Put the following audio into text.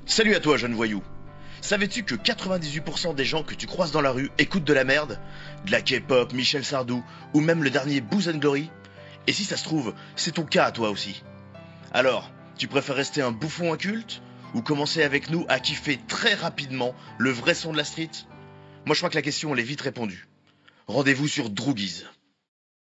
Salut à toi, jeune voyou. Savais-tu que 98% des gens que tu croises dans la rue écoutent de la merde? De la K-pop, Michel Sardou, ou même le dernier Booz Glory? Et si ça se trouve, c'est ton cas à toi aussi. Alors, tu préfères rester un bouffon inculte? Ou commencer avec nous à kiffer très rapidement le vrai son de la street? Moi je crois que la question elle est vite répondue. Rendez-vous sur Droogies.